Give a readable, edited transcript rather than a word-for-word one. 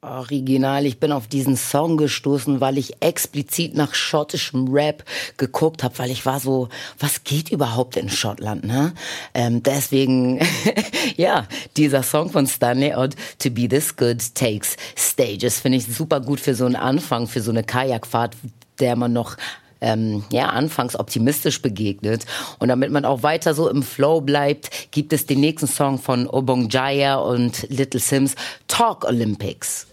Original, ich bin auf diesen Song gestoßen, weil ich explizit nach schottischem Rap geguckt habe, weil ich war so, was geht überhaupt in Schottland, ne? Deswegen, ja, dieser Song von Stanley und To Be This Good Takes Stages finde ich super gut für so einen Anfang, für so eine Kajakfahrt, der man noch anfangs optimistisch begegnet. Und damit man auch weiter so im Flow bleibt, gibt es den nächsten Song von Obong Jaya und Little Sims, Talk Olympics.